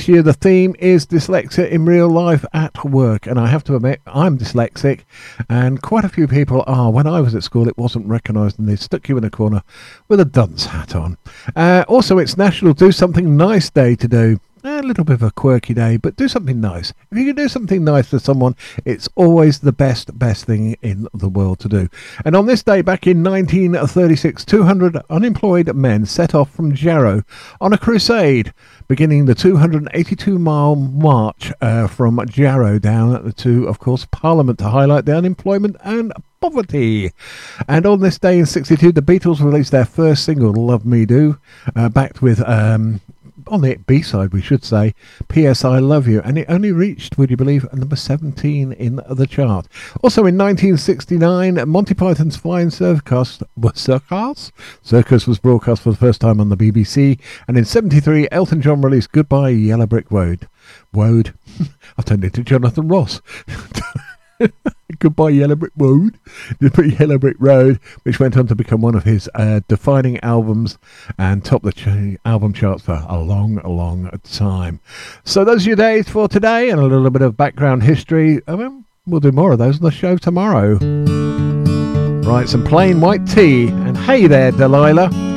this year the theme is dyslexia in real life at work, and I have to admit I'm dyslexic, and quite a few people are. When I was at school it wasn't recognised and they stuck you in a corner with a dunce hat on. Also, it's National Do Something Nice Day today. A little bit of a quirky day, but do something nice. If you can do something nice for someone, it's always the best thing in the world to do. And on this day back in 1936, 200 unemployed men set off from Jarrow on a crusade, beginning the 282-mile march from Jarrow down to, of course, Parliament to highlight the unemployment and poverty. And on this day in 62, the Beatles released their first single, Love Me Do, backed with... on the B-side, we should say, P.S. I Love You, and it only reached, would you believe, number 17 in the chart. Also in 1969, Monty Python's Flying Circus was broadcast for the first time on the BBC, and in 73, Elton John released Goodbye Yellow Brick Road. I've turned into Jonathan Ross. Goodbye Yellow Brick Road, Yellow Brick Road, which went on to become one of his defining albums and top the album charts for a long time. So those are your days for today, and a little bit of background history. We'll do more of those on the show tomorrow. Right, some plain white tea, and hey there, Delilah.